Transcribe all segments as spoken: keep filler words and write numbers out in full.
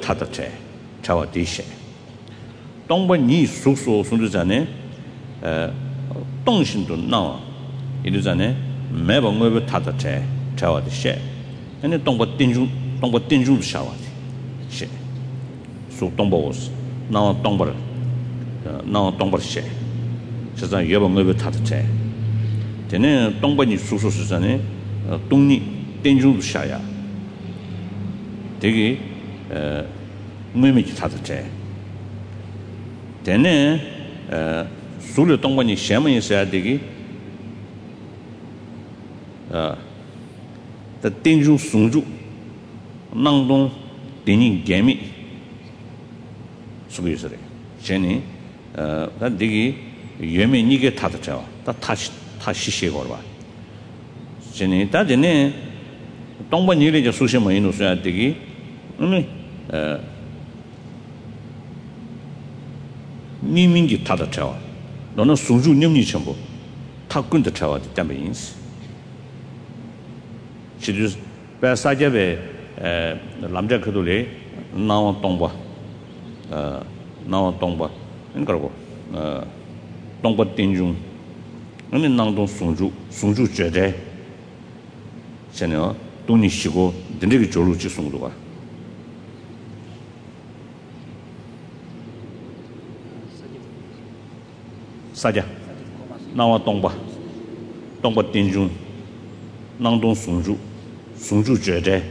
타다체 차와 디셰 동번이 숙소 순주자네 어 동신도 나와 이르자네 매번 외부 타다체 차와 디셰 아니 동번 띵중 동번 띵중 샤와 셰 수 동보스 나와 동벌 나와 동벌셰 세상 여번 외부 타다체 되네 동번이 숙소 수자네 동니 띵중 샤야 되게 어 의미지 타다체 되네 어 수료 동번이 샤면 있어야 되기 어 더 띵중 송주 낭동 되니 개미 수비스래 제니 어 되게 예매 니게 타다체 다 다시 다시 시시고 봐 제니 다제네 동번 일이 저 수시 뭐 있는 소야 되기 음 어 니민기 타다체 너는 수주 님니 전부 탁군도 차와 때문에 인스 시주 배사제베 에 남자 그들이 나와 동바 어 나와 동바 그러고 어 동바 띵중 아니 나도 송주 송주 제대 전혀 돈이 쉬고 드리기 졸로 지송도가 사자 나와 동바 동바 띵중 나도 송주 송주 제대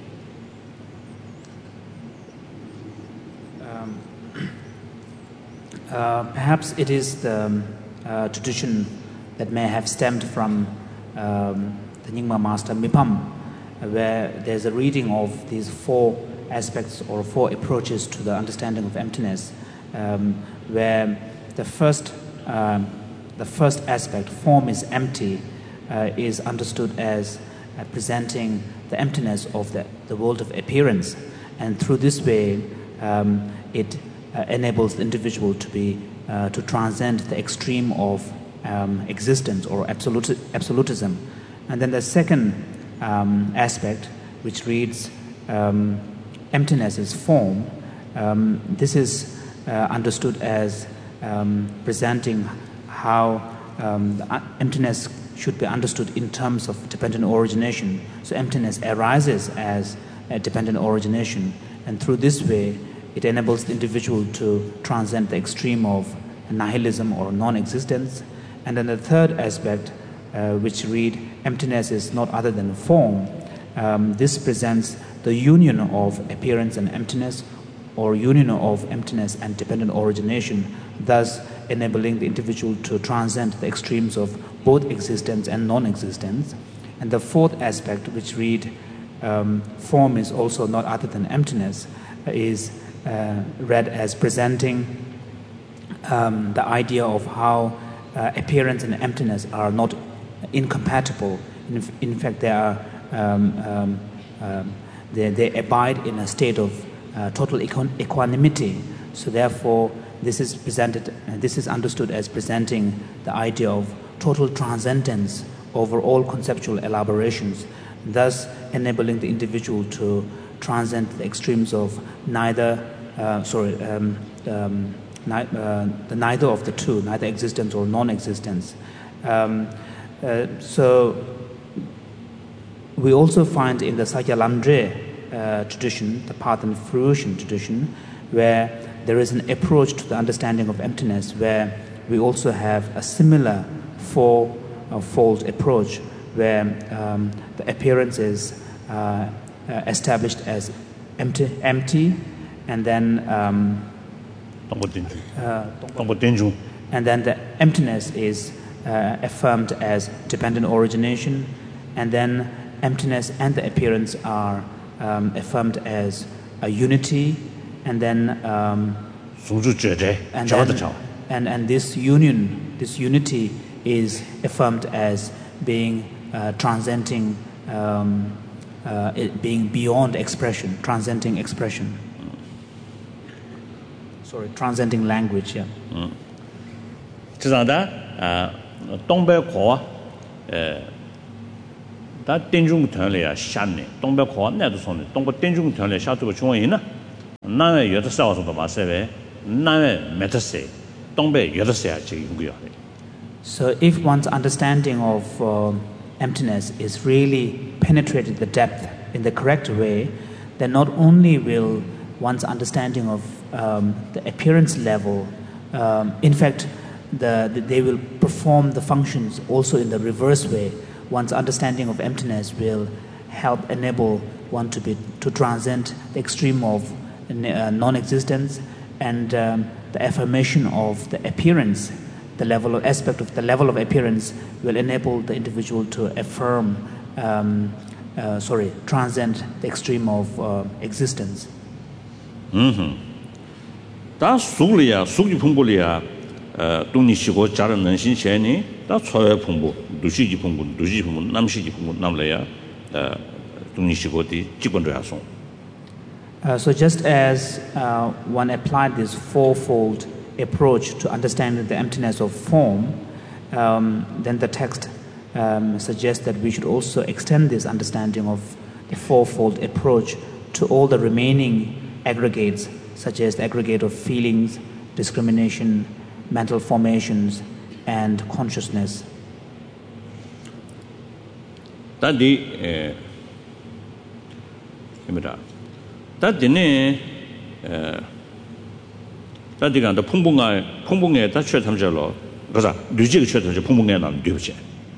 Uh, perhaps it is the um, uh, tradition that may have stemmed from um, the Nyingma master Mipam, where there's a reading of these four aspects or four approaches to the understanding of emptiness, um, where the first, uh, the first aspect, form is empty, uh, is understood as uh, presenting the emptiness of the, the world of appearance, and through this way, um, it Uh, enables the individual to be uh, to transcend the extreme of um, existence or absolute, absolutism. And then the second um, aspect, which reads um, emptiness is form, um, this is uh, understood as um, presenting how um, the emptiness should be understood in terms of dependent origination. So emptiness arises as a dependent origination, and through this way it enables the individual to transcend the extreme of nihilism or non-existence. And then the third aspect, uh, which read, emptiness is not other than form. Um, this presents the union of appearance and emptiness, or union of emptiness and dependent origination, thus enabling the individual to transcend the extremes of both existence and non-existence. And the fourth aspect, which read, um, form is also not other than emptiness, uh, is Uh, read as presenting um, the idea of how uh, appearance and emptiness are not incompatible. In, in fact, they are um, um, um, they, they abide in a state of uh, total equ- equanimity. So, therefore, this is presented. Uh, this is understood as presenting the idea of total transcendence over all conceptual elaborations, thus enabling the individual to transcend the extremes of neither, uh, sorry, um, um, ni- uh, the neither of the two, neither existence or non-existence. Um, uh, so we also find in the Sakya-Lamdre uh, tradition, the path and fruition tradition, where there is an approach to the understanding of emptiness, where we also have a similar four-fold uh, approach, where um, the appearance is uh, Uh, established as empty, empty, and then um, uh, and then the emptiness is uh, affirmed as dependent origination, and then emptiness and the appearance are um, affirmed as a unity, and then um, and, then, and and this union, this unity is affirmed as being uh, transcending. Um, Uh, it being beyond expression, transcending expression. Mm. Sorry, transcending language, yeah. 这样的啊，东北话，呃，但电中团里啊，下呢，东北话那都说呢，东北电中团里下这个情况呢， 나의 여덟 살부터 마세베 나의 메타세 동배 여덟 살 지금 연구야. So if one's understanding of uh, emptiness is really penetrated the depth in the correct way, then not only will one's understanding of um, the appearance level, um, in fact, the, the, they will perform the functions also in the reverse way. One's understanding of emptiness will help enable one to be to transcend the extreme of uh, non-existence and um, the affirmation of the appearance. The level of aspect of the level of appearance will enable the individual to affirm, um, uh, sorry, transcend the extreme of uh, existence. 음. 다 수리야, 수기 풍부리야. 어, 동니시고 자른 능신체니 다 초회 풍부, 누시지 풍부, 누시 풍부, 남시지 풍부 남래야. 어, 동니시고디 기본적이야송. So just as uh, one applied this fourfold approach to understanding the emptiness of form, um, then the text um, suggests that we should also extend this understanding of the fourfold approach to all the remaining aggregates, such as the aggregate of feelings, discrimination, mental formations, and consciousness. Tadi, imira. Tadi Tadi kan the 풍부가 풍부에 다 최탐절로 그래서 류지의 최탐절 풍부에 나는 류지.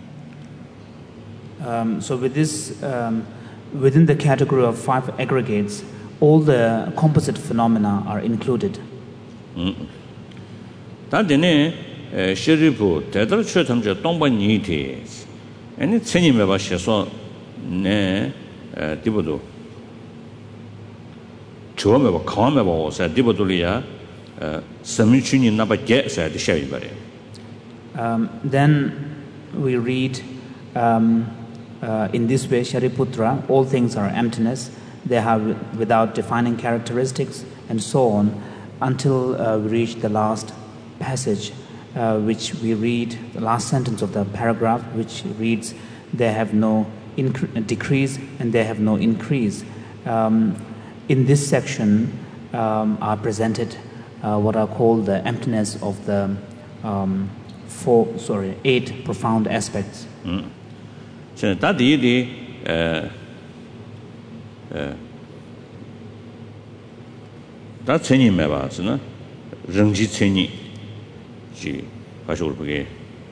Um so with this um, within the category of five aggregates, all the composite phenomena are included. 음. 단데네 시리부 대들 최탐절 동반이티. 아니 천님에 봐셔서 네 디보도 처음에 봐 강함에 봐서 디보도리아 Um, then we read um, uh, in this way, Shariputra, all things are emptiness, they have without defining characteristics, and so on, until uh, we reach the last passage, uh, which we read, the last sentence of the paragraph, which reads, they have no incre- decrease and they have no increase. Um, in this section um, are presented Uh, what are called the emptiness of the um, four, sorry, eight profound aspects. So that the uh, uh, that 천이 매봐서는 정지 천이 지 가시고 그게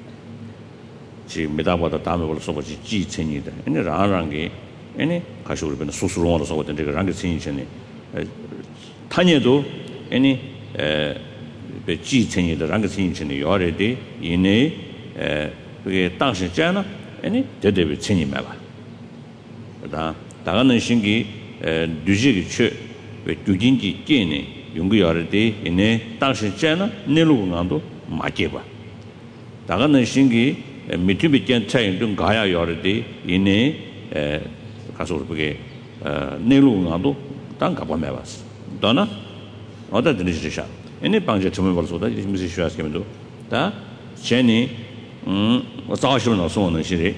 지 메다보다 다음에 벌써 뭐지 지 천이다. 근데 라라는 게 아니 가시고 그러면 수수로워서 서거든 제가 랑게 천이 천이 타녀도 아니 에 지천이다 랑게 천이 요래데 이내 에 그게 당시 잖아 아니 대대비 천이 매봐 다 다가는 신기 에 뉴지기 최 두진지 깨네 용구 요래데 이내 당시 잖아 내로간도 맞게봐 다가는 신기 미투비 짠 차이 좀 가야 요래데 이내 에 가서 그게 어 내로간도 땅 가봐 매봤어 너나 어디 들으시죠? 얘네 방제 처음에 벌써다 이제 무슨 쉬었으면도 다 제니 음 자시로 나서는 시리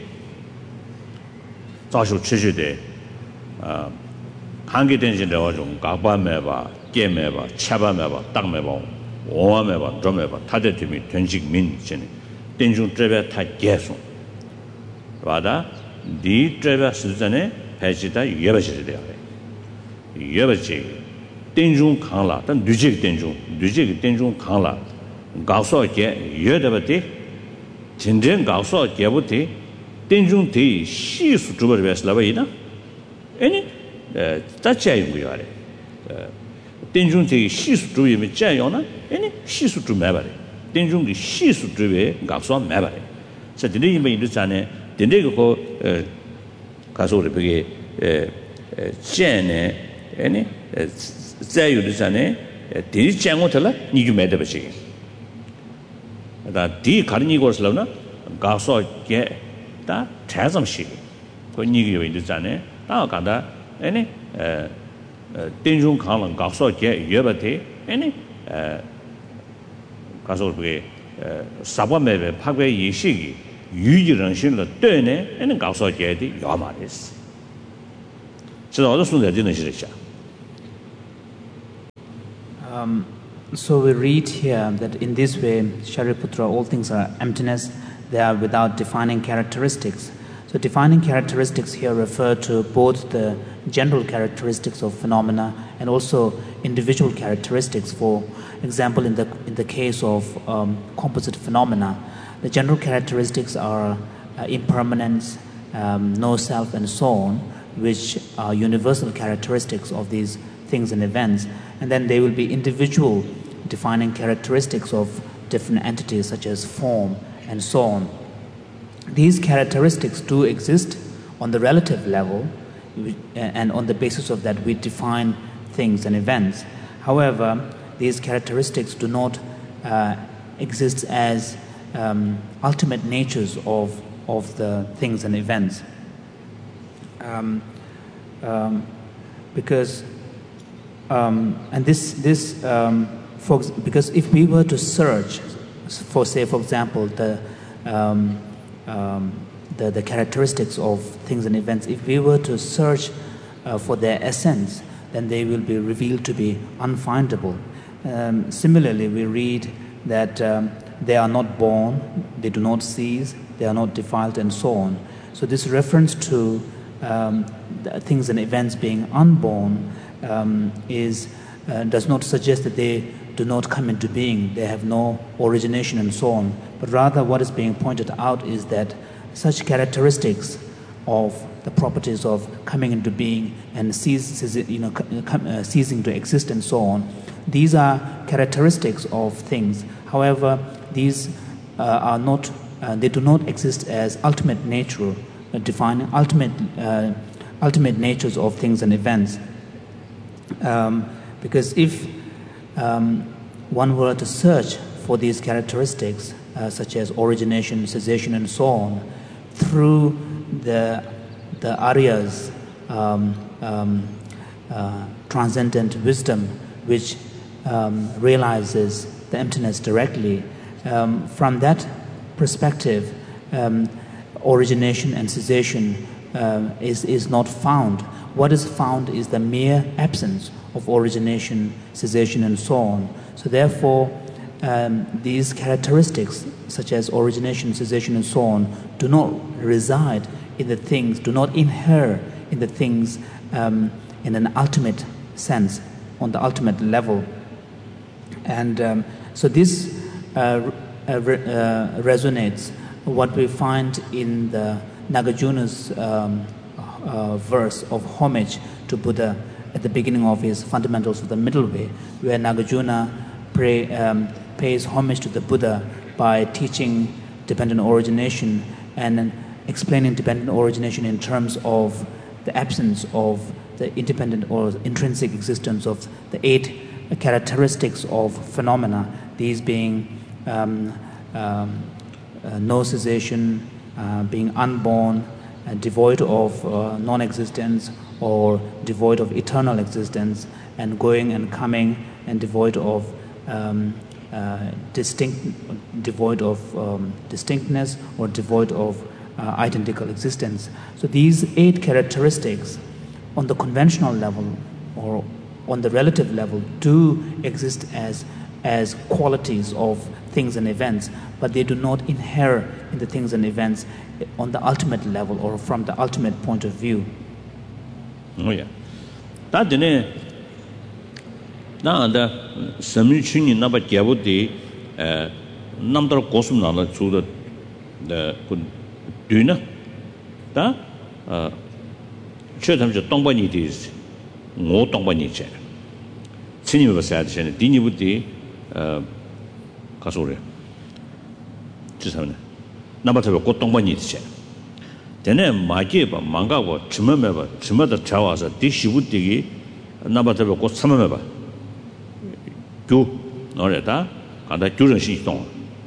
자시로 취지대 아 한개 된신데 좀 가봐매봐 깨매봐 차봐매봐 딱매봐 오와매봐 좀매봐 타대팀이 된식민 제니 된중 트레베 다 계속 와다 디 트레베 수전에 배지다 예버지를 돼요 예버지 denjung kangla dan dujig denjung dujig denjung kangla gaso ge yedabati 진전 가서 개부터 denjung de shi su zhuber bes la bai na 아니 에 자체인 거야 아래 denjung de shi su zhuber me 자요나 아니 shi su zhu 매 바래 denjung de shi su zhuber 가서 매 바래 자 근데 이미 이르잖아요 근데 그거 가서 우리 그게 에 젠에 아니 자유르잖아요. 뒤 장고들라 니주 매대버지. 다 뒤 가르니 거슬러나 가서 게다 자점시. 그 니기 요인잖아요. 다 가다 아니 에 den중 강랑 가서 게 예버대 아니 에 가서 그게 사과매배 파괴 예식이 유지런신을 때네 아니 가서 게디 요마레스. 저 어디서 내지는 시리자. Um, so we read here that in this way, Shariputra, all things are emptiness, they are without defining characteristics. So defining characteristics here refer to both the general characteristics of phenomena and also individual characteristics. For example, in the in the case of um, composite phenomena, the general characteristics are uh, impermanence, um, no self, and so on, which are universal characteristics of these things and events. And then there will be individual defining characteristics of different entities such as form and so on. These characteristics do exist on the relative level, and on the basis of that we define things and events. However, these characteristics do not uh, exist as um, ultimate natures of, of the things and events. Um, um, because um, and this this um, for, because if we were to search for, say, for example, the um, um, the, the characteristics of things and events, if we were to search uh, for their essence, then they will be revealed to be unfindable. Um, similarly, we read that um, they are not born, they do not cease, they are not defiled, and so on. So this reference to um, things and events being unborn um, is uh, does not suggest that they do not come into being, they have no origination and so on. But rather what is being pointed out is that such characteristics of the properties of coming into being and cease, you know, uh, ceasing to exist and so on, these are characteristics of things. However, these uh, are not, uh, they do not exist as ultimate nature, uh, defining ultimate, uh, ultimate natures of things and events. Um, because if um, one were to search for these characteristics, uh, such as origination, cessation, and so on, through the the Arya's um, um, uh, transcendent wisdom, which um, realizes the emptiness directly, um, from that perspective, um, origination and cessation uh, is is not found. What is found is the mere absence of origination, cessation, and so on. So therefore, um, these characteristics, such as origination, cessation, and so on, do not reside in the things, do not inhere in the things um, in an ultimate sense, on the ultimate level. And um, so this uh, uh, re- uh, resonates what we find in the Nagarjuna's um, uh, verse of homage to Buddha at the beginning of his Fundamentals of the Middle Way, where Nagarjuna pray, um, pays homage to the Buddha by teaching dependent origination and explaining dependent origination in terms of the absence of the independent or intrinsic existence of the eight characteristics of phenomena, these being um, um, uh, no cessation, uh, being unborn, uh, devoid of uh, non-existence or devoid of eternal existence, and going and coming, and devoid of um, uh, distinct, devoid of um, distinctness or devoid of uh, identical existence. So these eight characteristics, on the conventional level or on the relative level, do exist as as qualities of things and events, but they do not inhere in the things and events on the ultimate level or from the ultimate point of view. Oh yeah. That dene na da sami chuni na ba gyabu de eh namdar kosum na la chu da the kun duna da uh che tam je tongba ni de ngo tongba ni che chini ba sa de di ni bu de uh ka so re ji sa ne na ba ta ko tongba ni de che dene ma ge ba manga go chima me ba chima da cha wa sa di shi bu de gi na ba ta ko sama me ba 주 너래다 가다 주전시 동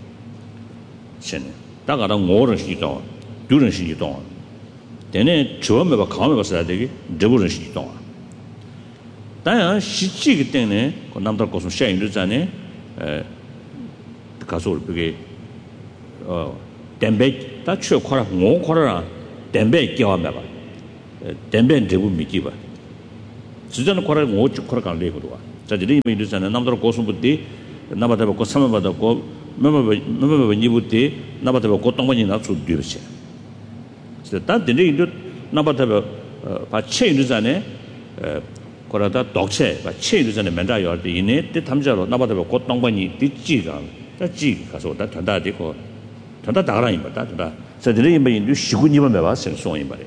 신 다가다 오전시 동 주전시 동 되네 처음에 봐 가면 봐서 되게 저번시 동 다야 시치기 때문에 그 남들 것은 샤인도 전에 에 가서 그게 어 덴베 다 추어 코라 오 코라 덴베 끼워면 봐 덴베 대부 미기 봐 지전 코라 오 코라 간 레고도 와 자들이 미르잖아. 남들 고수부터 나바다 고 삼바다 고 member member when you would day nabata ko tongmani na su dirse so ta de ni nabata ba che ni zane korada dokche ba che ni zane menda yo de ine de tamjaro nabata ko tongmani di ji ga ta ji ga so ta da de ko ta da da ra yin ba ta da so de ni me ni shi gu ni ba me ba sen so yin ba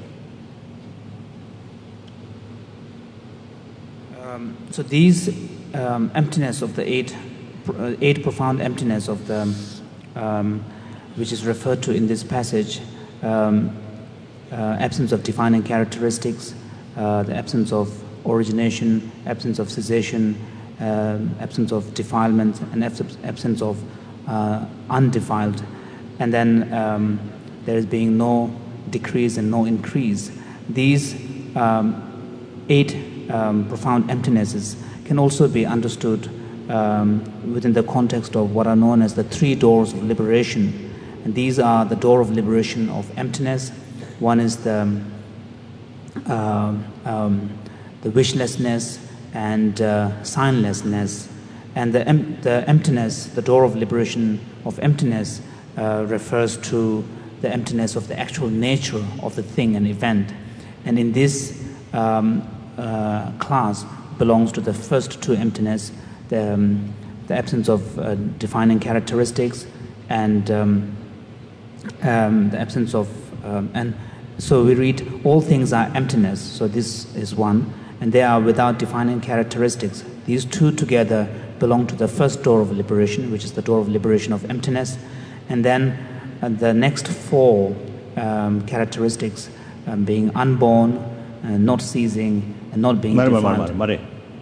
um so these um, emptiness of the eight Uh, eight profound emptiness of the um, which is referred to in this passage, um, uh, absence of defining characteristics, uh, the absence of origination, absence of cessation, uh, absence of defilement, and absence of uh, undefiled, and then um, there is being no decrease and no increase. These um, eight um, profound emptinesses can also be understood Um, within the context of what are known as the three doors of liberation. And these are the door of liberation of emptiness. One is the, uh, um, the wishlessness and uh, signlessness. And the, em- the emptiness, the door of liberation of emptiness, uh, refers to the emptiness of the actual nature of the thing and event. And in this um, uh, class belongs to the first two emptiness, The, um, the absence of uh, defining characteristics and um, um, the absence of um, and so we read all things are emptiness, so this is one, and they are without defining characteristics. These two together belong to the first door of liberation, which is the door of liberation of emptiness, and then uh, the next four um, characteristics um, being unborn, uh, not ceasing, and not being defiled.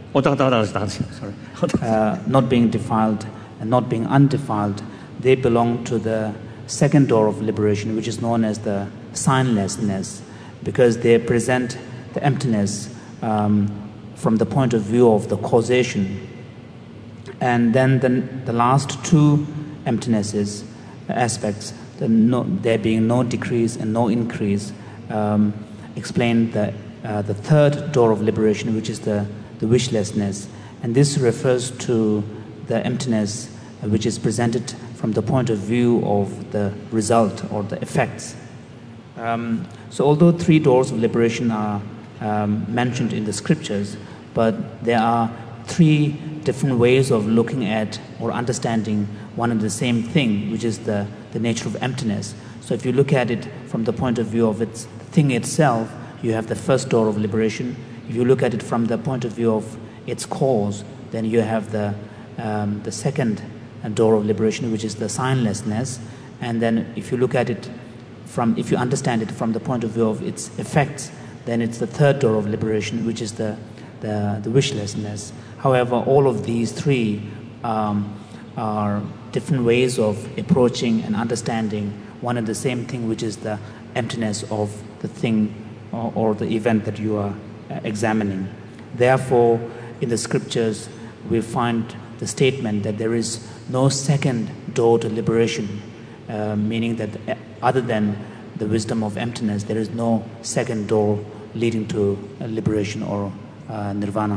Uh, not being defiled and not being undefiled, they belong to the second door of liberation, which is known as the signlessness, because they present the emptiness um, from the point of view of the causation. And then the, the last two emptinesses, aspects, the no, there being no decrease and no increase, um, explain the, uh, the third door of liberation, which is the the wishlessness, and this refers to the emptiness uh, which is presented from the point of view of the result or the effects. Um, so although three doors of liberation are um, mentioned in the scriptures, but there are three different ways of looking at or understanding one and the same thing, which is the, the nature of emptiness. So if you look at it from the point of view of its thing itself, you have the first door of liberation. If you look at it from the point of view of its cause, then you have the um, the second door of liberation, which is the signlessness. And then if you look at it from, if you understand it from the point of view of its effects, then it's the third door of liberation, which is the the, the wishlessness. However, all of these three um, are different ways of approaching and understanding one and the same thing, which is the emptiness of the thing or, or the event that you are examining. Therefore, in the scriptures, we find the statement that there is no second door to liberation, uh, meaning that other than the wisdom of emptiness, there is no second door leading to liberation or uh, nirvana.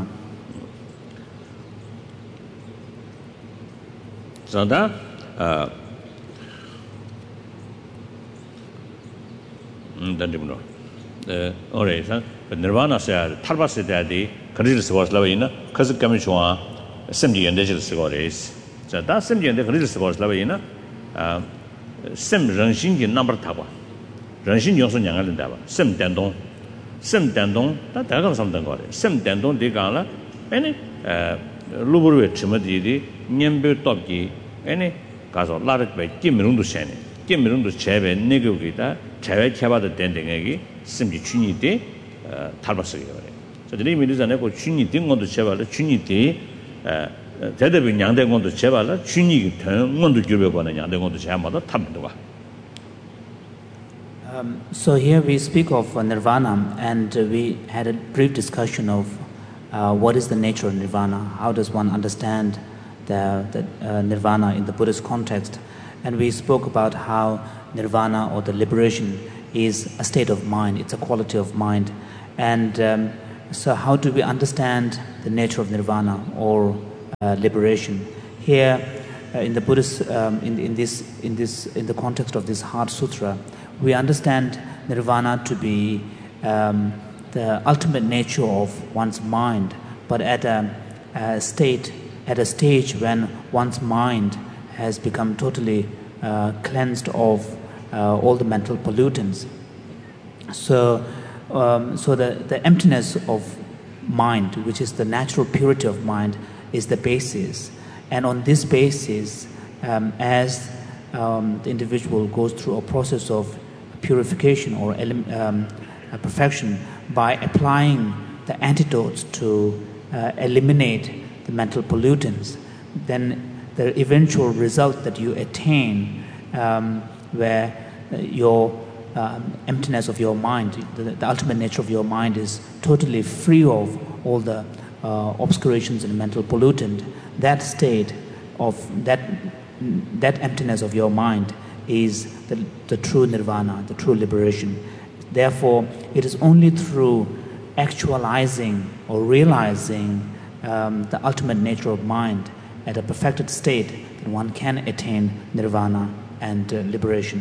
So that uh, uh, all right, huh? But nirvana said, Tarbas daddy, Kadis was Lavina, Kazakamiswa, Simdi and Digital Cigars. So that's Simdi and the Kadis was Lavina, Sim Ranshin number Tawa. Ranshin Yosun Yangalindava, Sim Dandon, Sim Dandon, that I got something got it. Sim Dandon de Gala, any Luburu Chimadi, Nyambu Topki, any Gazo, Larit by Kim Rundu Shani, Kim Rundu Cheve, Negugita, Cheve Chava the Dending, Simdi Chuni de. 탈바스게 그래. 저 드림이 되잖아. 그 춘이 된 것도 제발 춘이 돼. 에 대대비 양된 것도 제발 춘이 된 것도 교배관은 양된 것도 제마다 탑니다 봐. Um so here we speak of uh, nirvana, and uh, we had a brief discussion of uh, what is the nature of nirvana, how does one understand the, the uh, nirvana in the Buddhist context, and we spoke about how nirvana or the liberation is a state of mind, it's a quality of mind. And um, so how do we understand the nature of nirvana or uh, liberation? Here, uh, in the Buddhist, um, in, in this, in this, in the context of this Heart Sutra, we understand nirvana to be um, the ultimate nature of one's mind, but at a, a state, at a stage when one's mind has become totally uh, cleansed of uh, all the mental pollutants. So, um, so the, the emptiness of mind, which is the natural purity of mind, is the basis. And on this basis, um, as um, the individual goes through a process of purification or um, perfection by applying the antidotes to uh, eliminate the mental pollutants, then the eventual result that you attain, um, where your um, emptiness of your mind, the, the ultimate nature of your mind is totally free of all the uh, obscurations and mental pollutant, that state of that that emptiness of your mind is the, the true nirvana, the true liberation. Therefore, it is only through actualizing or realizing um, the ultimate nature of mind at a perfected state that one can attain nirvana and uh, liberation.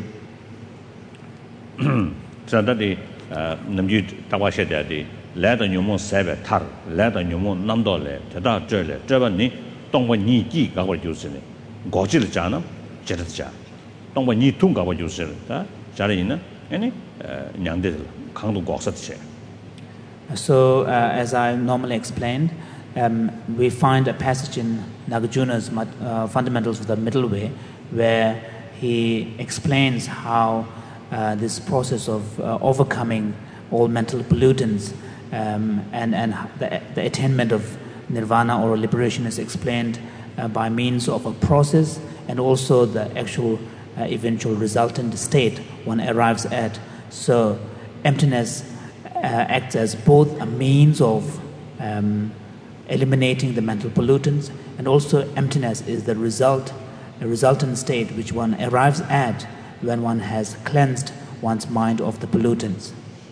So that the namju tawashe de la da nyumo sebe tar la da nyumo namdo le da zhe le zhe ba ni dong wa ni ji ga wa jiu shi ne go ji le jia na jie de jia dong wa ni tung ga wa jiu shi le da jia le ne ani nyang de kang du go sa de. So uh, as I normally explained, um, we find a passage in Nagarjuna's uh, Fundamentals of the Middle Way where he explains how uh, this process of uh, overcoming all mental pollutants um, and, and the, the attainment of nirvana or liberation is explained uh, by means of a process and also the actual uh, eventual resultant state one arrives at. So emptiness uh, acts as both a means of um, eliminating the mental pollutants, and also emptiness is the result, a resultant state which one arrives at when one has cleansed one's mind of the pollutants.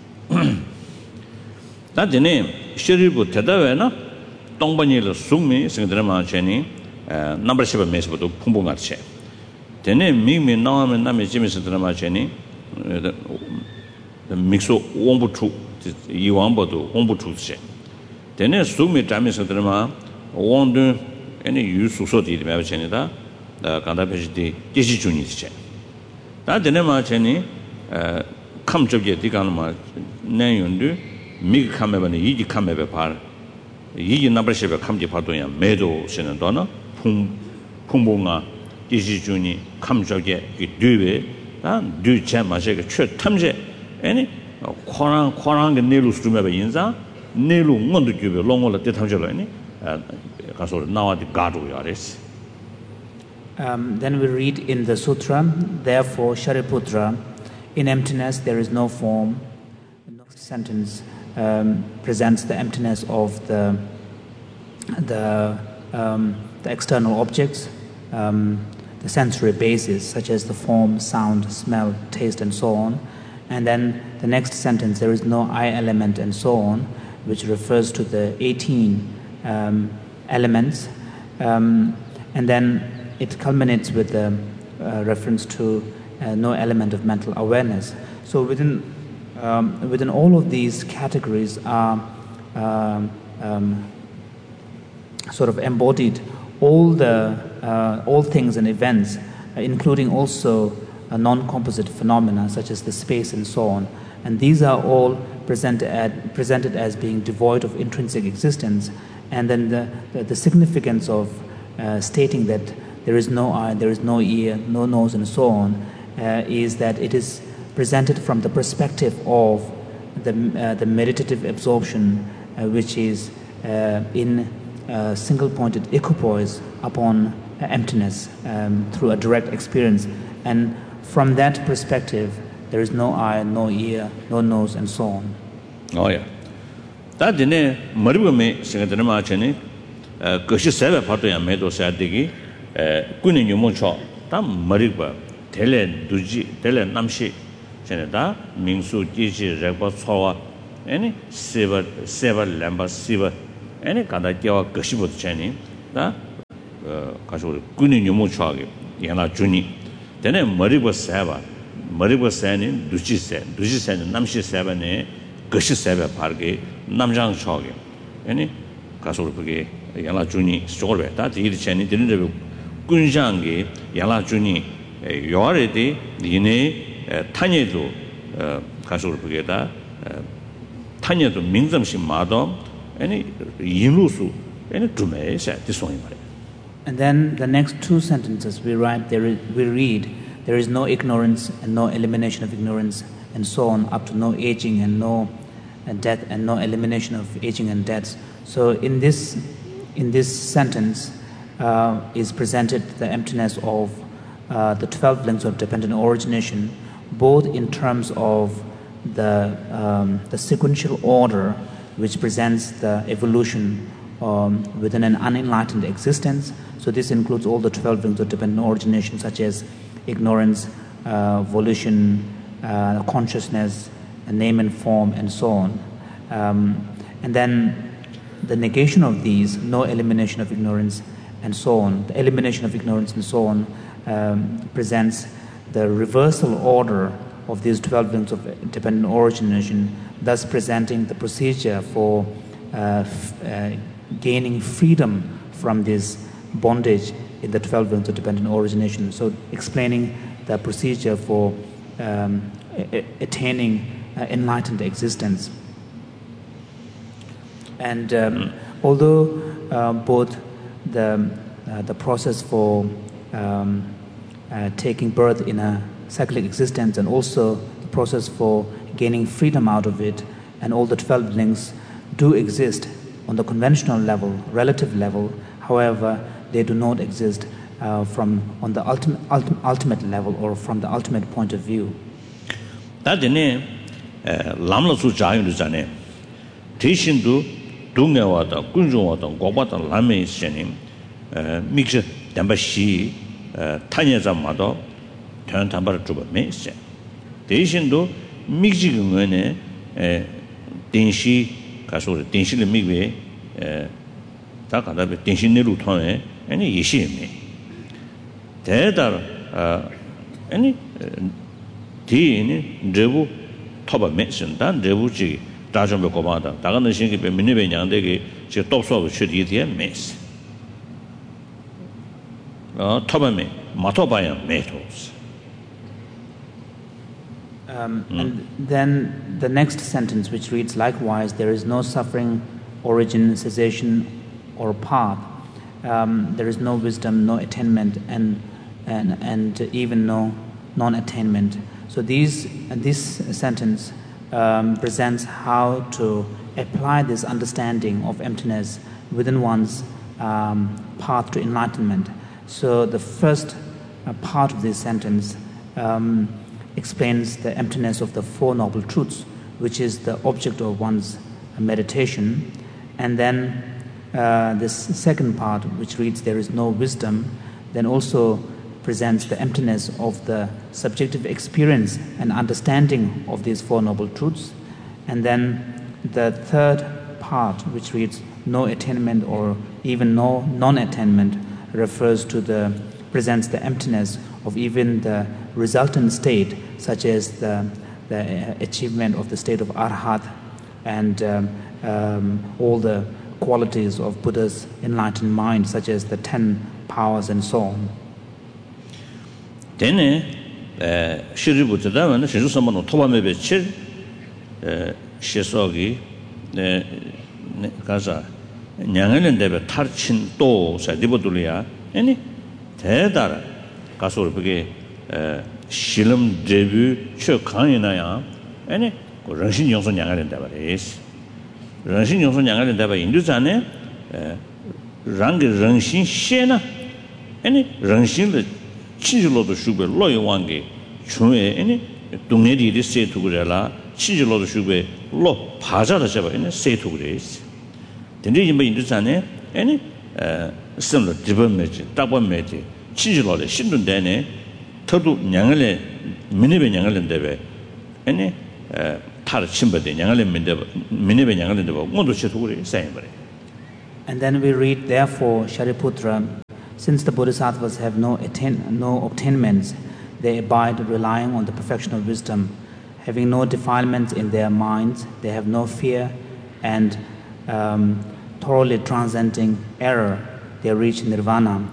That the name Shiribu Tedavena, Tongbani Sumi, Singdrama Cheni, number seven Mesbo to Pumbungache. The name Mimi Nam and Nami Jimmy Sindrama Cheni, the Mixo Wombutu, Iwambo to Wombutu. The name Sumi Tamis Sindrama, won't do any use of so did Mavachenida, the Kandapesti, Jisi Junice. That the name Cheni. Come to get the Ganama Nayundu, Mig Kamebani, Yiji Kamebe Par, Yiji Nabrasheva Kamji Patoya, Meadow Senadona, Pum Pumbunga, Jiji Juni, Kamjoge, Dube, and Du Chamashek, Church Tamje, any Korang, Korang and Nelu Stumeba Yinza, Nelu Mondu, Longola de Tamjolani, and now the Gadu Yaris. Um, then we read in the sutra, therefore, Shariputra, in emptiness there is no form. The next sentence um, presents the emptiness of the the, um, the external objects, um, the sensory bases such as the form, sound, smell, taste, and so on. And then the next sentence, there is no I element and so on, which refers to the eighteen um, elements. Um, and then it culminates with the uh, reference to Uh, no element of mental awareness. So within um, within all of these categories are um, um, sort of embodied all the uh, all things and events, uh, including also uh, non-composite phenomena such as the space and so on. And these are all presented at, presented as being devoid of intrinsic existence. And then the the, the significance of uh, stating that there is no eye, there is no ear, no nose, and so on. Uh, is that it is presented from the perspective of the, uh, the meditative absorption, uh, which is uh, in uh, single-pointed equipoise upon uh, emptiness um, through a direct experience. And from that perspective, there is no eye, no ear, no nose, and so on. Oh, yeah. That in a Maribame, Singatanama Cheni, Goshi Seva Patoya Medo Sadigi, Kunin Yumocho, Tam Mariba. Tele Duji, Tele Namshi, Senata, Mingsu, Jiji, Rekwa, Soa, any sever sever lamba sever any kada kya gashibot chani da kaso kuni nyumu chage yana juni dene maribo saba maribo sani duchi se duchi sani namshi saba ne gashi saba parge namjang chage any kaso bege yana juni sorbe da di chani dene kunjange yana juni 요아레디 이네 타녀도 가서를 보게다 타녀도 민점심 마도 아니 인루수 아니 두메사 디송이 말이야. And then the next two sentences we write there is, we read there is no ignorance and no elimination of ignorance and so on up to no aging and no and death and no elimination of aging and death. So in this in this sentence uh, is presented the emptiness of Uh, the twelve links of dependent origination, both in terms of the um, the sequential order which presents the evolution um, within an unenlightened existence. So this includes all the twelve links of dependent origination, such as ignorance, uh, volition, uh, consciousness, name and form, and so on. Um, and then the negation of these, no elimination of ignorance, and so on. The elimination of ignorance and so on. Um, presents the reversal order of these twelve links of dependent origination, thus presenting the procedure for uh, f- uh, gaining freedom from this bondage in the twelve links of dependent origination. So explaining the procedure for um, a- attaining uh, enlightened existence. And um, although uh, both the, uh, the process for Um, uh, taking birth in a cyclic existence and also the process for gaining freedom out of it and all the twelve links do exist on the conventional level, relative level. However, they do not exist uh, from on the ultimate, ultimate ultimate level or from the ultimate point of view. 다데네 람로수 자유르자네 대신도 동네와다 군중와다 고바다 람에 시님 믹스 담바시 타녀자마도 대한 담바를 좀 매세 대신도 미지근에 에電子 가서電子를 미베 에 다가다電子내로 통해 아니 예시미 대달 아 아니 디니 레부 토바 메신다 레부지 다좀 고바다 다가는 신기 베미네베 냥데게 제 똑소고 추디디에 메스 Um, mm. And then the next sentence, which reads, likewise, there is no suffering, origin, cessation, or path. Um, there is no wisdom, no attainment, and and and even no non-attainment. So these this sentence um, presents how to apply this understanding of emptiness within one's um, path to enlightenment. So the first uh, part of this sentence um, explains the emptiness of the Four Noble Truths, which is the object of one's meditation. And then uh, this second part, which reads, there is no wisdom, then also presents the emptiness of the subjective experience and understanding of these Four Noble Truths. And then the third part, which reads, no attainment or even no non-attainment, refers to the presents the emptiness of even the resultant state, such as the, the achievement of the state of Arhat and um, um, all the qualities of Buddha's enlightened mind, such as the ten powers and so on. Dene shiribu tadamana shiru samano tobamebe chir shesogi kaza 냥을 데베 탈친 또 사디보둘이야 아니 대다라 가서 그게 실험 데뷔 최 강이나야 아니 그 런신 용서 냥을 데베레스 런신 용서 냥을 데베 인도자네 랑게 런신 셰나 아니 런신을 친절로도 슈베 로이왕게 중에 아니 동네들이 세투그래라 친절로도 슈베 로 바자다 잡아 아니 세투그래스 근데 뭐 인도자네 아니 에 선로 디범메지 따범메지 친절로래 신dun데네 더도 냥을에 미네베 냥을인데베 아니 에 tar chimbade nyangale minde minebe nyangale debo ngondo chitugure sayembare. And then we read, therefore, Shariputra, since the Bodhisattvas have no attain, no obtainments, they abide relying on the perfection of wisdom. Having no defilements in their minds, they have no fear, and um, thoroughly transcending error, they reach nirvana.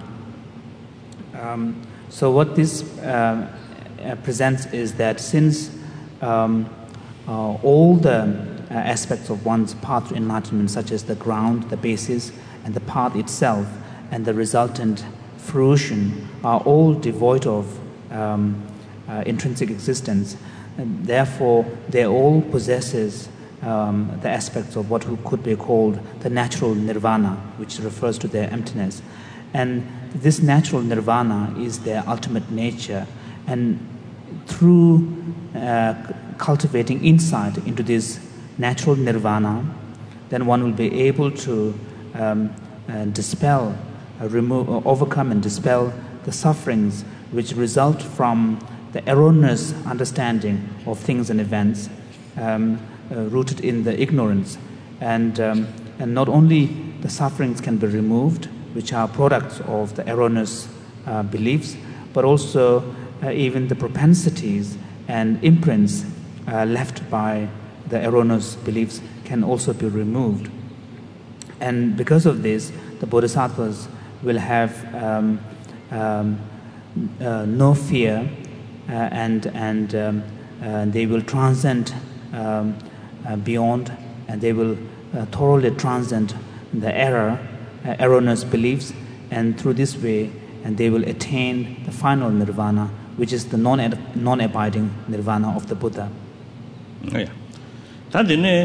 Um, so what this uh, uh, presents is that since um, uh, all the uh, aspects of one's path to enlightenment, such as the ground, the basis, and the path itself, and the resultant fruition, are all devoid of um, uh, intrinsic existence, and therefore they all possesses um, the aspects of what could be called the natural nirvana, which refers to their emptiness. And this natural nirvana is their ultimate nature, and through uh, cultivating insight into this natural nirvana, then one will be able to um, uh, dispel, uh, remove, uh, overcome and dispel the sufferings which result from the erroneous understanding of things and events um, uh, rooted in the ignorance. And, um, and not only the sufferings can be removed, which are products of the erroneous uh, beliefs, but also uh, even the propensities and imprints uh, left by the erroneous beliefs can also be removed. And because of this, the Bodhisattvas will have um, um, uh, no fear, uh, and, and um, uh, they will transcend um, uh, beyond, and they will uh, thoroughly transcend the error, uh, erroneous beliefs, and through this way, and they will attain the final nirvana, which is the non non-abiding nirvana of the Buddha. Yeah. Tadine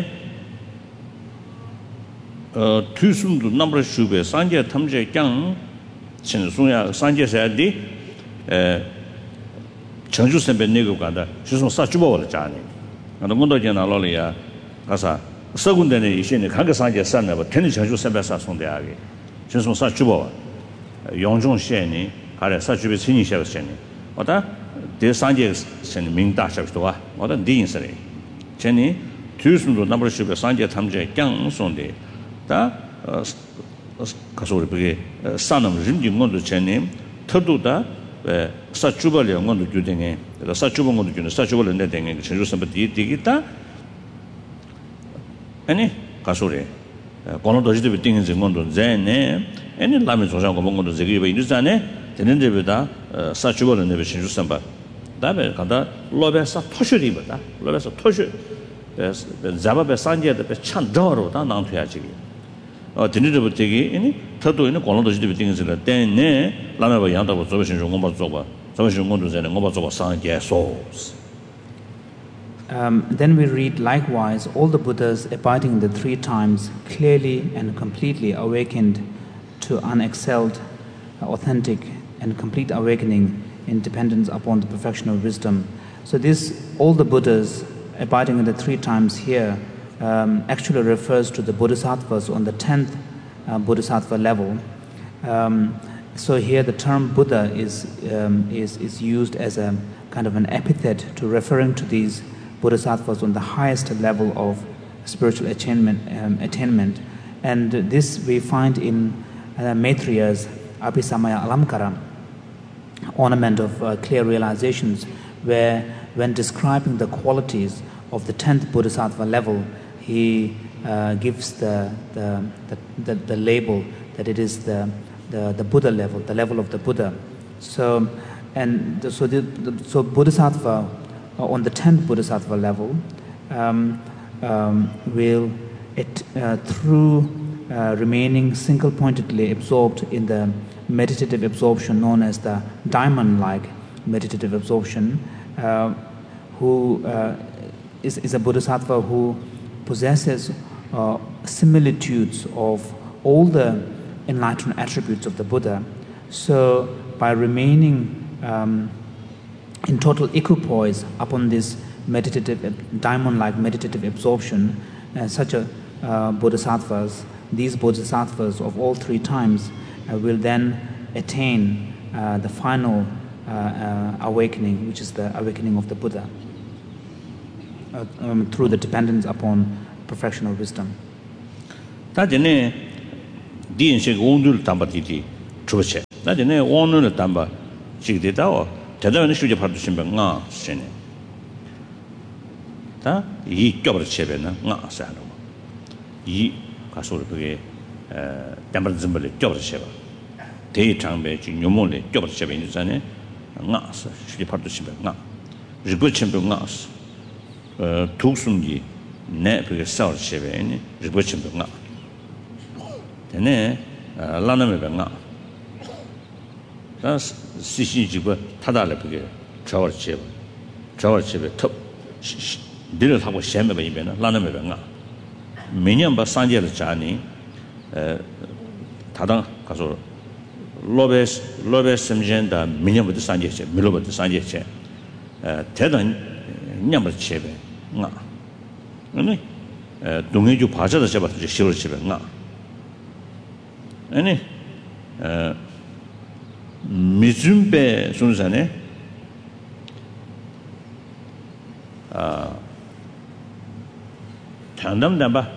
uh tusumdu number shube sanje thamje kyang chin sunya sanje saadi eh changju sembe nego ganda shusung sa chubo wala jani ngado ngondo jena lo ya asa sagunde ne ishine kanga sanje sanna ba teni changju sembe sa songde age shusung sa chubo yongjong sheni hare sa chube chini sha sheni oda de sanje sen ming da sha sto wa oda din sare cheni tusumdu number shube sanje thamje kyang sonde 다 가서를 그게 산업 림지 건도 전에 터도다 사주벌 영원도 규정에 사주벌 건도 규정 사주벌 내 등에 전주선부터 되겠다 아니 가서래 권도 지도 등인 건도 전에 아니 라면 조장 거 먹는 것도 저기 왜 이러잖아요 되는 데보다 사주벌 내 전주선바 다음에 간다 로베사 토슈리보다 로베사 토슈 자바베 산제데 찬더로 다 나한테야지 어 드니르부 되기 이니 터도 있는 권도도 지도 등에서 때네 라마바 양다고 저버신 좀 공부 좀 봐. 저버신 공부 전에 공부 좀 상계 소스. Um then we read, likewise all the Buddhas abiding in the three times clearly and completely awakened to unexcelled, authentic and complete awakening in dependence upon the perfection of wisdom. So this all the Buddhas abiding in the three times here Um, actually refers to the Bodhisattvas on the tenth uh, Bodhisattva level. Um, so here the term Buddha is, um, is, is used as a kind of an epithet to referring to these Bodhisattvas on the highest level of spiritual attainment. Um, attainment. And this we find in uh, Maitriya's Abhisamaya Alamkara, ornament of uh, clear realizations, where when describing the qualities of the tenth Bodhisattva level, he uh, gives the the, the the the label that it is the the the Buddha level, the level of the Buddha. So and the, so the, the so Bodhisattva uh, on the tenth Bodhisattva level um, um, will it uh, through uh, remaining single-pointedly absorbed in the meditative absorption known as the diamond-like meditative absorption, uh, who uh, is is a Bodhisattva who possesses uh, similitudes of all the enlightened attributes of the Buddha. So by remaining um, in total equipoise upon this meditative, diamond-like meditative absorption, uh, such a uh, bodhisattvas, these bodhisattvas of all three times uh, will then attain uh, the final uh, uh, awakening, which is the awakening of the Buddha. uh, um, through the dependence upon perfection of wisdom. 다전에 디인식 온들 담바디디 주버체. 다전에 온을 담바 지기다오 대단한 수제 받을 신병아 신네. 다이 껴버 체베나 나 사는 이 가서를 그게 에 담바 좀벌 껴버 체바. 대이 장배 지 요mol에 껴버 체베 있잖아요. 나 수제 받을 신병아. 리고 신병아. 어 독순기 내 그게 싸울 체베니 리고 신병아. 되네 라나메 병아. 다 시시지고 타달래 그게 저월 체 저월 체베 톱 늘을 하고 셴메 이면은 라나메 병아. 매년 바 산제를 자니 에 다당 가서 로베스 로베스 심젠다 매년부터 산제체 밀로부터 산제체 에 대단 냠을 체베 나 아니 에 동해주 바자다 잡아서 시월 체베 나 아니 에 미즘베 순산에 아 장담담바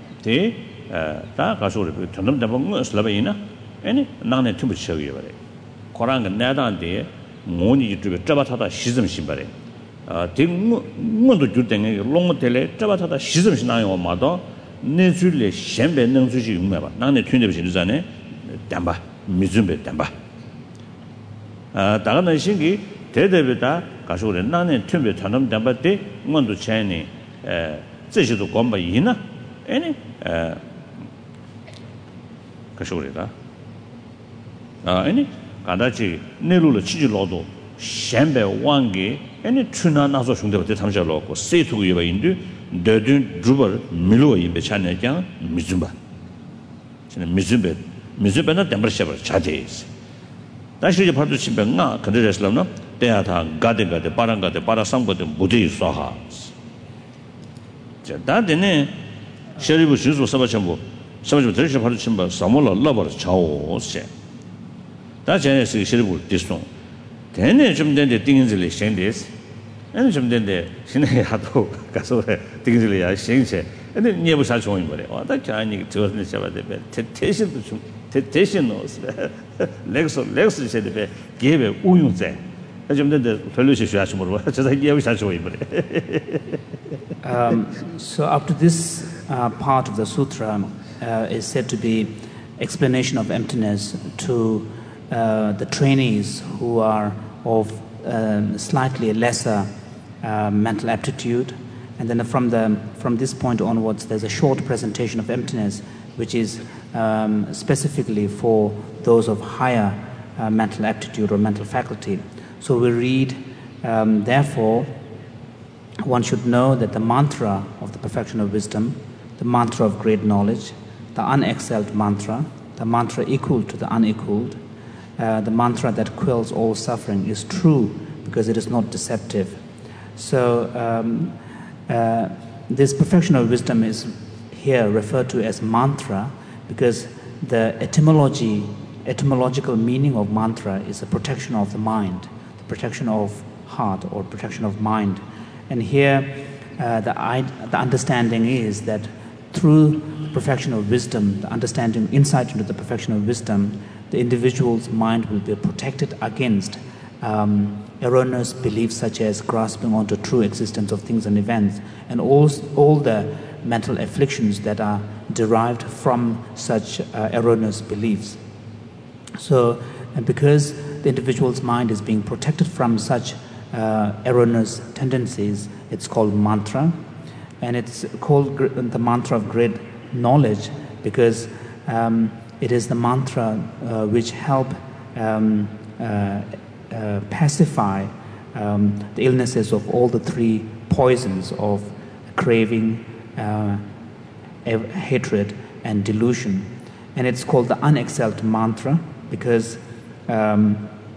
대다 가서를 장담담바 슬라바이나 아니 나네 tum부 쳐요 버래 고랑은 내다한테 모니 유튜브 잡아타다 시즘 신발에 아 대문도 줄땡에 롱모텔에 잡아타다 시즘 신나요 마도 내줄래 셴베 능수지 용매봐 나네 튠데비 신자네 담바 미즘베 담바 아 다가는 신기 대대비다 가서를 나네 튠베 장담 담바때 문도 차이니 에 제시도 공부 이나 아니 에 가서리다 아 아니 간다지 내로를 치질로도 셴베 왕게 아니 추나 나서 중대부터 잠자로고 세투고 예바인데 더든 주버 밀로 이베 차네장 미즘바 저는 미즘베 미즘베나 담버셔버 차데스 다시 이제 바로 신병나 그들에서는 대야다 가데가데 바랑가데 바라상거데 무대 있어하 자 다데네 셔리부 주소 서바첨부 서바첨부 들으셔 바로 침바 사몰라 러버 차오세 다제네스 셔리부 디스톤 대네 좀 된데 띵인들이 생데스 아니 좀 된데 신의 하도 가서 띵인들이 야 생세 근데 니에부 살 좋은 거래 와다 자니 저는 잡아대 대신도 좀 대신 넣었어 렉스 렉스 세대 개베 우용제 좀 된데 별로시 쉬하시 모르고 저다 니에부 살 좋은 거래 Um, so up to this uh, part of the sutra uh, is said to be explanation of emptiness to uh, the trainees who are of um, slightly lesser uh, mental aptitude, and then from the from this point onwards there's a short presentation of emptiness which is um, specifically for those of higher uh, mental aptitude or mental faculty. So we read um, therefore one should know that the mantra of the perfection of wisdom, the mantra of great knowledge, the unexcelled mantra, the mantra equal to the unequaled, uh, the mantra that quells all suffering is true because it is not deceptive. So um, uh, this perfection of wisdom is here referred to as mantra because the etymology, etymological meaning of mantra is the protection of the mind, the protection of heart or protection of mind. And here, uh, the, the understanding is that through the perfection of wisdom, the understanding, insight into the perfection of wisdom, the individual's mind will be protected against um, erroneous beliefs such as grasping onto true existence of things and events, and all, all the mental afflictions that are derived from such uh, erroneous beliefs. So, and because the individual's mind is being protected from such Uh, erroneous tendencies, it's called mantra, and it's called gr- the mantra of great knowledge because um, it is the mantra uh, which help um, uh, uh, pacify um, the illnesses of all the three poisons of craving, uh, ev- hatred, and delusion. And it's called the unexcelled mantra because um,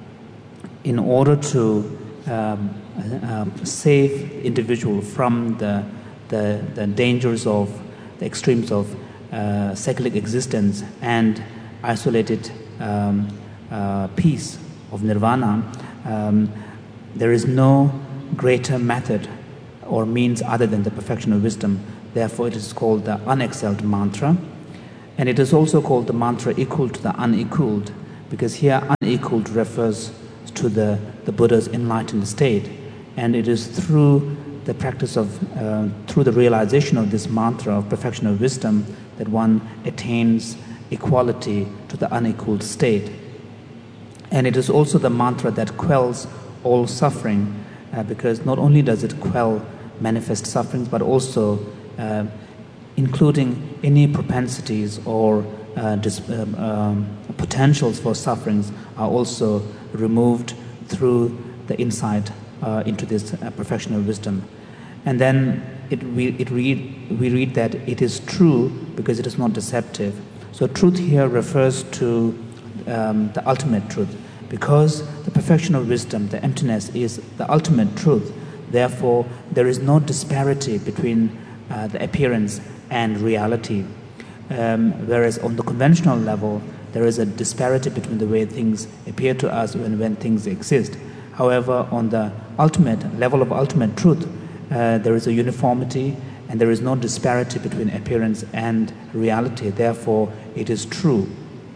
in order to Um, uh, save individual from the, the the dangers of the extremes of uh, cyclic existence and isolated um, uh, peace of nirvana, um, there is no greater method or means other than the perfection of wisdom. Therefore, it is called the unexcelled mantra. And it is also called the mantra equal to the unequaled, because here unequaled refers to the, the Buddha's enlightened state. And it is through the practice of, uh, through the realization of this mantra of perfection of wisdom that one attains equality to the unequaled state. And it is also the mantra that quells all suffering, uh, because not only does it quell manifest sufferings, but also uh, including any propensities or uh, dis- um, um, potentials for sufferings are also removed through the insight uh, into this uh, perfection of wisdom. And then it, we, it read, we read that it is true because it is not deceptive. So truth here refers to um, the ultimate truth. Because the perfection of wisdom, the emptiness, is the ultimate truth. Therefore, there is no disparity between uh, the appearance and reality. Um, whereas on the conventional level, there is a disparity between the way things appear to us and when things exist. However, on the ultimate level of ultimate truth, uh, there is a uniformity and there is no disparity between appearance and reality. Therefore, it is true.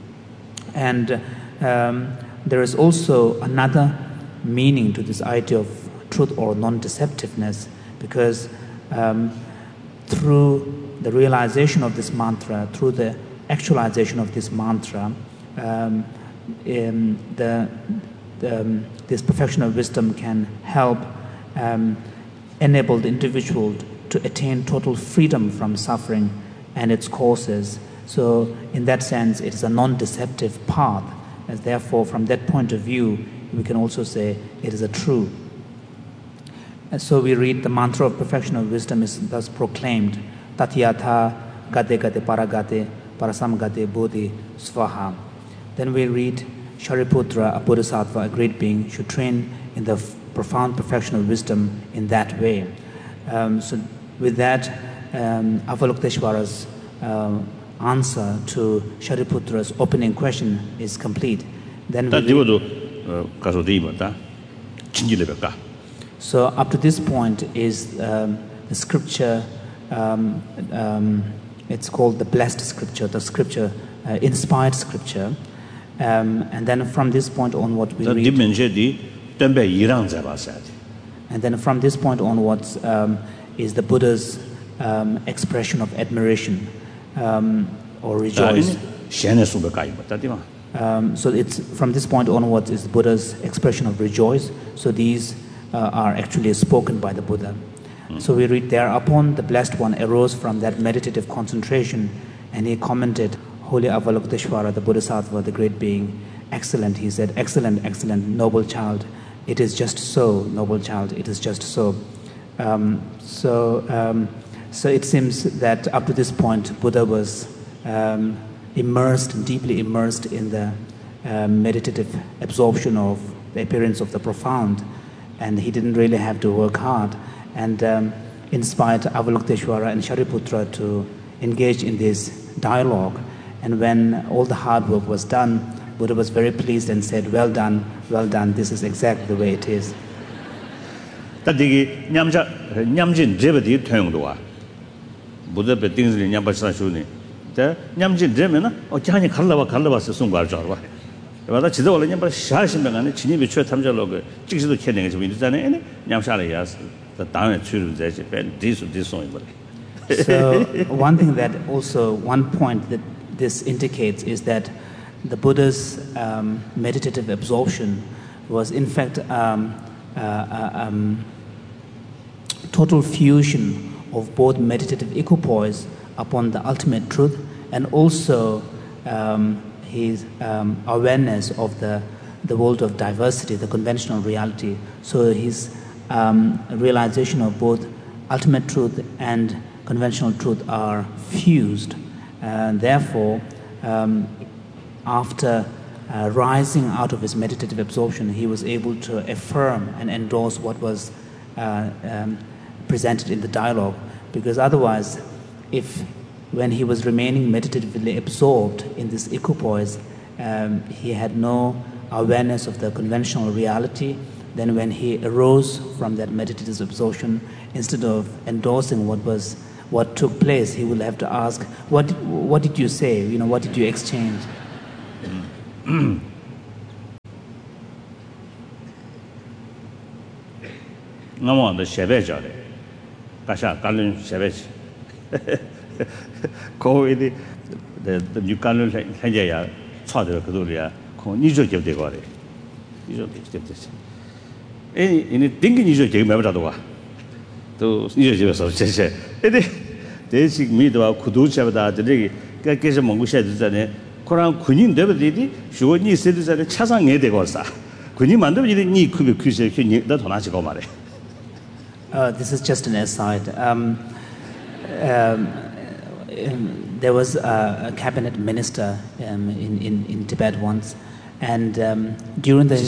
And um, there is also another meaning to this idea of truth or non-deceptiveness, because um, through the realization of this mantra, through the actualization of this mantra, um, in the, the, um, this perfection of wisdom can help um, enable the individual to attain total freedom from suffering and its causes. So in that sense, it is a non-deceptive path. And therefore, from that point of view, we can also say it is a true. And so we read the mantra of perfection of wisdom is thus proclaimed, Tatyatha gate gate paragate parasam gate bodhi svaha. Then we read, Shariputra, a bodhisattva, a great being, should train in the f- profound perfection of wisdom in that way. Um, so with that, um, Avalokiteshvara's uh, answer to Shariputra's opening question is complete. Then we read, so up to this point is um, the scripture, um, um, it's called the blessed scripture, the scripture, uh, inspired scripture. Um, and then from this point onward we read, and then from this point onwards um, is the Buddha's um, expression of admiration. Um, or rejoice. Um, so it's from this point onwards is Buddha's expression of rejoice. So these uh, are actually spoken by the Buddha. Mm. So we read, thereupon the blessed one arose from that meditative concentration, and he commented, Holy Avalokiteshvara, the Bodhisattva, the great being, excellent, he said, excellent, excellent, noble child. It is just so, noble child, it is just so. Um, so. Um, So it seems that up to this point, Buddha was um, immersed, deeply immersed in the um, meditative absorption of the appearance of the profound, and he didn't really have to work hard, and um, inspired Avalokiteshvara and Shariputra to engage in this dialogue. And when all the hard work was done, Buddha was very pleased and said, well done, well done, this is exactly the way it is. Buddha be things in Yambasa Shuni. The Yamjin Demina, or Jani Kalava Kalava Sungar Jarva. But that's all in Yamba Shashim and Chini Bichu Tamjaloga, Chicks the Kenning is Winter and Yamshalias, the town at Churu, this this song. So, one thing that also, one point that this indicates is that the Buddha's um, meditative absorption was, in fact, um, uh, uh, um, total fusion of both meditative equipoise upon the ultimate truth and also um, his um, awareness of the, the world of diversity, the conventional reality. So his um, realization of both ultimate truth and conventional truth are fused. And therefore, um, after uh, rising out of his meditative absorption, he was able to affirm and endorse what was uh, um, presented in the dialogue, because otherwise, if when he was remaining meditatively absorbed in this equipoise, um, he had no awareness of the conventional reality, then when he arose from that meditative absorption, instead of endorsing what was what took place, he will have to ask, what did, what did you say? You know, what did you exchange? No, the Shevajare. Kasha, Kalun Shevaj. Go with the the new Kalun Hajaya, Father Kadulia, Nijo Jev de Gore. Nijo Jev this. In a thinking Nijo Jev Mavadua. To Nijo Jev of Cheshe. They seek me to Kuducha, the day, Kakes Mongusha, Koran Kunin Devil, she would need citizens at Chasang Edegosa. Kunin Mando didn't need Kubi Kushi, that Honachiko Mare. Uh, this is just an aside. Um, um, um, there was a, a cabinet minister um, in, in, in Tibet once, and um, during the...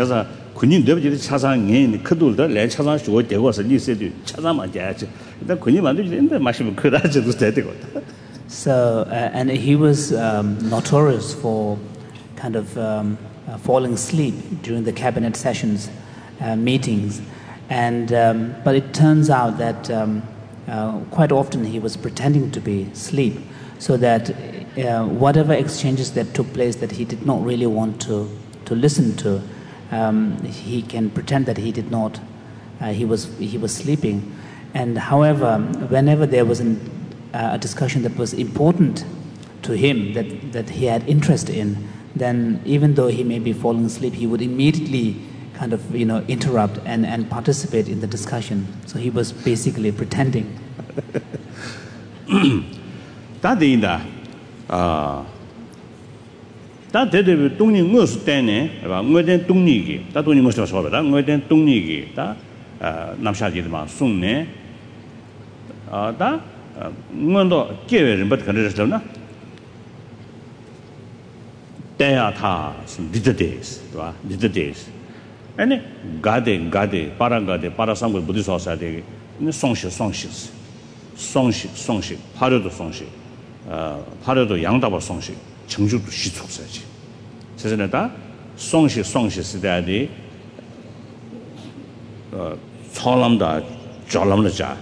So, uh, and he was um, notorious for kind of um, uh, falling asleep during the cabinet sessions, uh, meetings. And um, but it turns out that um, uh, quite often he was pretending to be asleep, so that uh, whatever exchanges that took place that he did not really want to to listen to, um, he can pretend that he did not. Uh, he was he was sleeping, and however, whenever there was an, uh, a discussion that was important to him, that that he had interest in, then even though he may be falling asleep, he would immediately kind of, you know, interrupt and, and participate in the discussion. So he was basically pretending. That in the uh that did the Tony Mus Dane about Muden Tunigi, that only must have solved that Muden Tunigi, that Namshadi soon, ne? Uh, that Mundo Kevin, but consider they are tas, did the days, did the days. And Gade, Gade, Paragade, Parasam Buddhist Society, in the Songshi, Songshis, Songshi, Songshi, Parado Songshi, Parado Yangdaba Songshi, Chengju to Shitsu Search. Says that Songshi, Songshis, the Cholamda, Jolamda,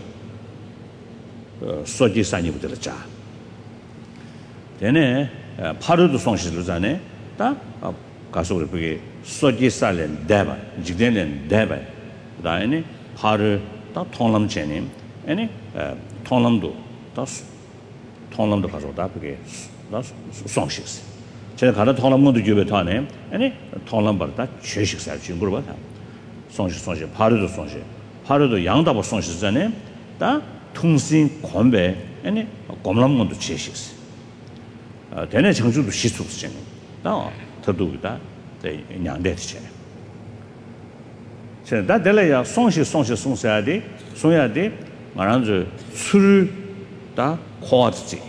Soji Sani with the Cha. Then Parado Songshis Luzane, that Kaso. Soji Salen Deva, Jigden Deva, Diane, Haru, that Tonlam Chenim, any Tonlam do, that's Tonlam the Hazotapke, that's Songshis. Chekada Tonlam to Jubetane, any Tonlam Barta, Cheshik Chingurba, Songshis Songshi, Haru the Songshi, Haru the Yangdaba Songshis Zane, that Tungsin Kombe, any Gomlam to Cheshis. Then I change to Shisu Chenim. Now, to do that. Young dead chair. So that delay, Songshi, Songshi, Songsiade, Sonyade, Maranzo, Suru, da Quadzi.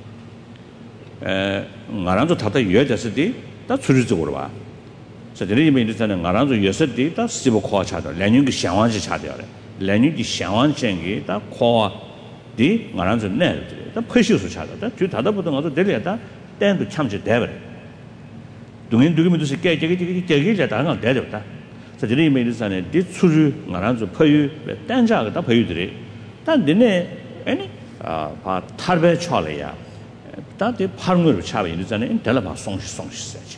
Maranzo Tata Yajasidi, that's Suru. So the name is Maranzo Yasadi, that's Sibo Quachado, Lenin Shawanji Chadiare, Lenin Shawan Chengi, that Qua di Maranzo Ned, the precious Chada, that you Tata put another delay, then to Chamchi Devil. Doing doing to say, get it down dead of that. So the name is an edit Suru, Maranzo Payu, Danja, the Payu. Then the name, any Tarbe Charlia, that the Palmer Chavi is an intelligent song, song, she said.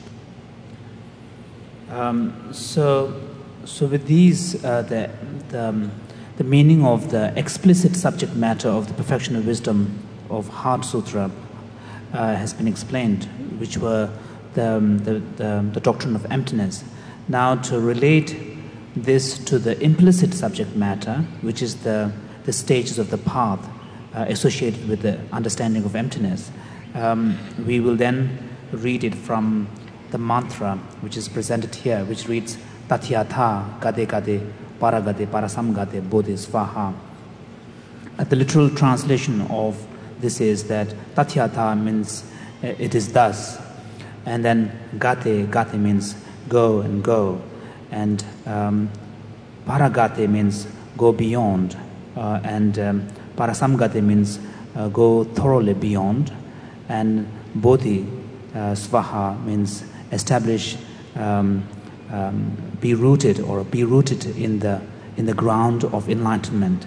Um, so, so with these, uh, the, the, um, the meaning of the explicit subject matter of the Perfection of Wisdom of Heart Sutra uh, has been explained, which were The, the, the, the doctrine of emptiness. Now, to relate this to the implicit subject matter, which is the, the stages of the path uh, associated with the understanding of emptiness, um, we will then read it from the mantra which is presented here, which reads Tatyatha Gade Gade Paragade Parasamgade Bodhi Svaha. Uh, the literal translation of this is that Tatyatha means uh, it is thus. And then gate, gate means go and go. And um, paragate means go beyond. Uh, and um, parasamgate means uh, go thoroughly beyond. And bodhi, uh, svaha, means establish um, um, be rooted or be rooted in the in the ground of enlightenment.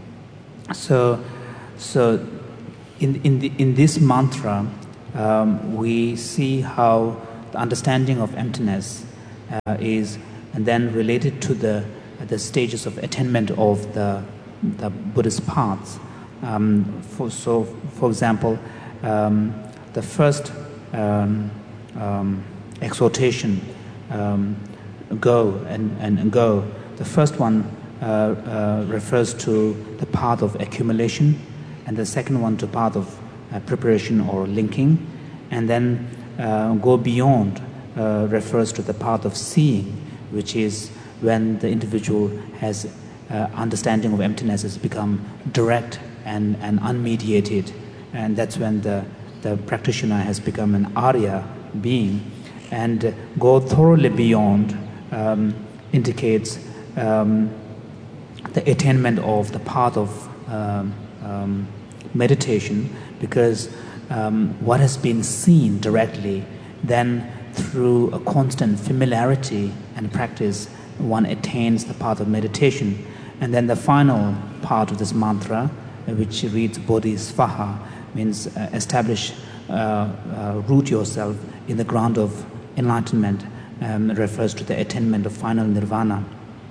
So, so in in the, in this mantra, um, we see how the understanding of emptiness uh, is, and then related to the the stages of attainment of the the Buddhist paths. Um, for, so, for example, um, the first um, um, exhortation, um, go and, and, and go. The first one uh, uh, refers to the path of accumulation, and the second one to path of uh, preparation or linking, and then uh, go beyond uh, refers to the path of seeing, which is when the individual has uh, understanding of emptiness has become direct and, and unmediated, and that's when the, the practitioner has become an Arya being. And uh, go thoroughly beyond um, indicates um, the attainment of the path of um, um, meditation, because um, what has been seen directly, then through a constant familiarity and practice, one attains the path of meditation. And then the final part of this mantra, which reads Bodhisvaha, means uh, establish, uh, uh, root yourself in the ground of enlightenment, um, refers to the attainment of final nirvana.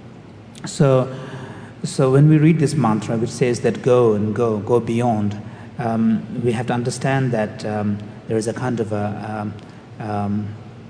So, so when we read this mantra, which says that go and go, go beyond, um, we have to understand that um, there is a kind of a, um, um,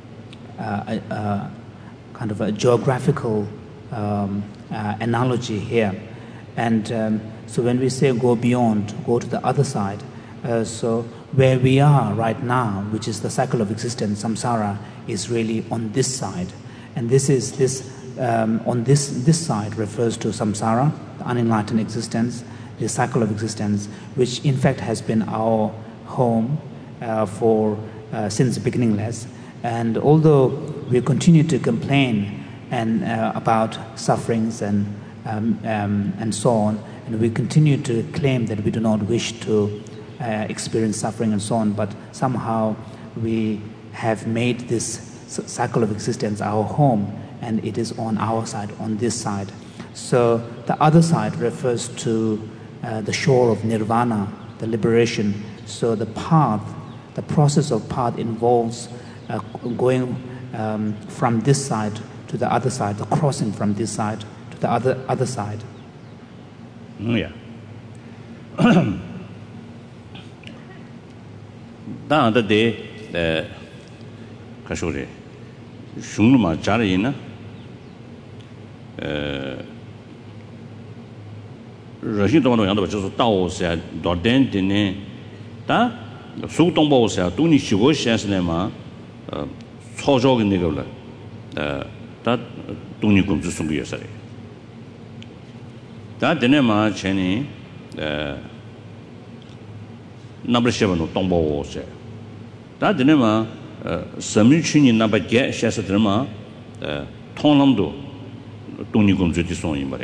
a, a, a kind of a geographical um, uh, analogy here. And um, so when we say go beyond, go to the other side, uh, so where we are right now, which is the cycle of existence, samsara, is really on this side. And this is this um, on this this side refers to samsara, the unenlightened existence, the cycle of existence, which in fact has been our home uh, for uh, since beginningless. And although we continue to complain and uh, about sufferings and um, um, and so on, and we continue to claim that we do not wish to uh, experience suffering and so on, but somehow we have made this cycle of existence our home, and it is on our side, on this side. So the other side refers to uh, the shore of nirvana, the liberation. So the path, the process of path involves uh, going um, from this side to the other side, the crossing from this side to the other other side. Yeah. Da da de eh kashore shungma jarina eh rashid dong yang de就是道是到点的呢da su dong bao是都你学过些是呢嘛呃操作的那个了呃da都你工资送给是的da的呢嘛前呢呃那不是什么东包是da的呢嘛呃什么去年那不给些是的嘛呃通常都都你工资的送一么的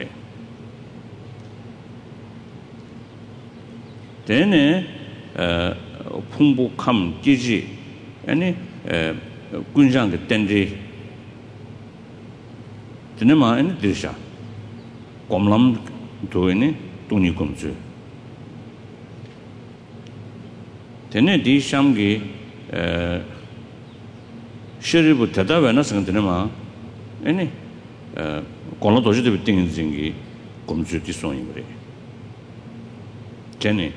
되네 어 풍부함 기지 아니 에 군장의 땐지 되네마 아니 되샤 곰람 도에네 돈이 검주 되네 디샴기 에 셔리부 대다외나 생되네마 아니 에 콜로 도지도 비팅인지 검주 디송이 그래 되네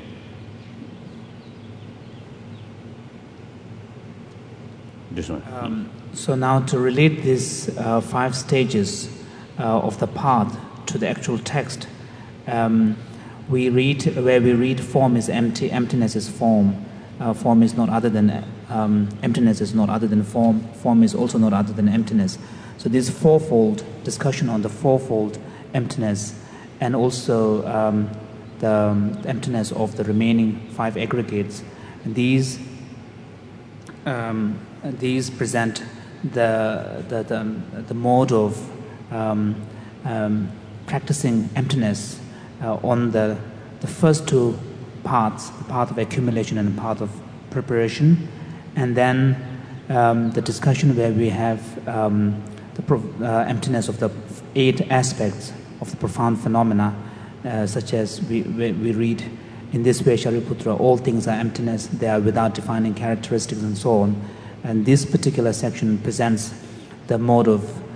Um, so now to relate these uh, five stages uh, of the path to the actual text, um, we read where we read form is empty, emptiness is form, uh, form is not other than um, emptiness is not other than form, form is also not other than emptiness. So this fourfold discussion on the fourfold emptiness, and also um, the um, emptiness of the remaining five aggregates, and these. Um, These present the the the, the mode of um, um, practicing emptiness uh, on the the first two paths, the path of accumulation and the path of preparation, and then um, the discussion where we have um, the prov- uh, emptiness of the eight aspects of the profound phenomena, uh, such as we, we, we read, in this way, Shariputra, all things are emptiness, they are without defining characteristics and so on. And this particular section presents the mode of